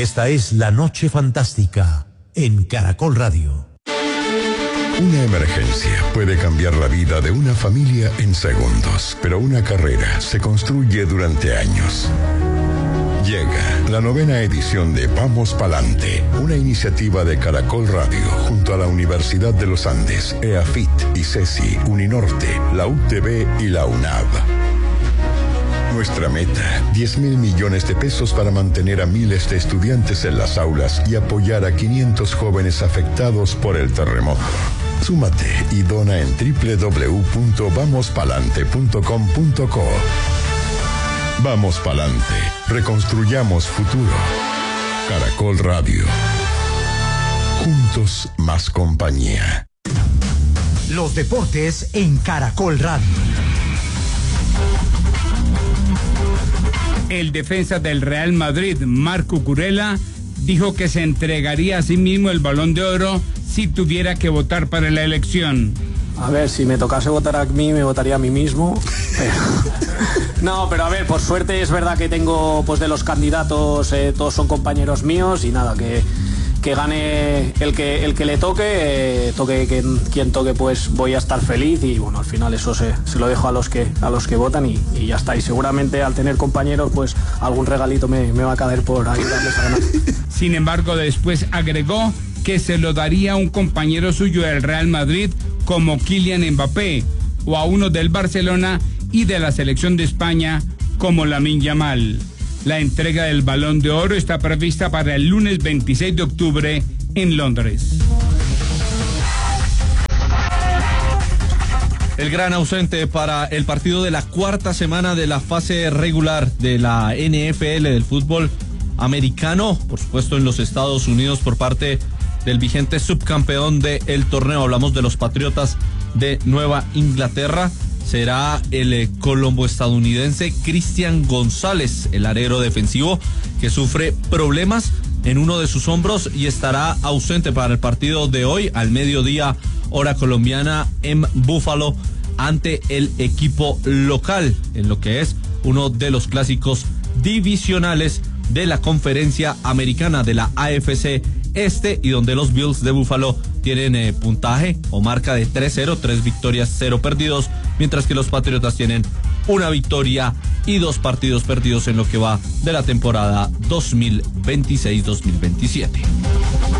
Esta es La Noche Fantástica en Caracol Radio. Una emergencia puede cambiar la vida de una familia en segundos, pero una carrera se construye durante años. Llega la 9ª edición de Vamos Palante, una iniciativa de Caracol Radio junto a la Universidad de los Andes, EAFIT, ICESI, Uninorte, la UTB y la UNAV. Nuestra meta, 10.000 millones de pesos para mantener a miles de estudiantes en las aulas y apoyar a 500 jóvenes afectados por el terremoto. Súmate y dona en www.vamospalante.com.co. Vamos Palante, reconstruyamos futuro. Caracol Radio. Juntos más compañía. Los deportes en Caracol Radio. El defensa del Real Madrid, Marc Cucurella, dijo que se entregaría a sí mismo el Balón de Oro si tuviera que votar para la elección. A ver, si me tocase votar a mí, me votaría a mí mismo. No, pero a ver, por suerte es verdad que tengo, pues de los candidatos, todos son compañeros míos y nada, que gane el que le toque, quien toque, pues voy a estar feliz y bueno, al final eso se lo dejo a los que votan y ya está. Y seguramente al tener compañeros, pues algún regalito me va a caer por ayudarles a ganar. Sin embargo, después agregó que se lo daría a un compañero suyo del Real Madrid como Kylian Mbappé o a uno del Barcelona y de la selección de España como Lamine Yamal. La entrega del Balón de Oro está prevista para el lunes 26 de octubre en Londres. El gran ausente para el partido de la cuarta semana de la fase regular de la NFL del fútbol americano, por supuesto en los Estados Unidos por parte del vigente subcampeón del torneo. Hablamos de los Patriotas de Nueva Inglaterra. Será el colombo-estadounidense Christian González, el alero defensivo, que sufre problemas en uno de sus hombros y estará ausente para el partido de hoy al mediodía, hora colombiana, en Buffalo, ante el equipo local, en lo que es uno de los clásicos divisionales de la conferencia americana de la AFC Este, y donde los Bills de Buffalo tienen puntaje o marca de 3-0, 3 victorias, 0 perdidos, mientras que los Patriotas tienen 1 victoria y 2 partidos perdidos en lo que va de la temporada 2026-2027.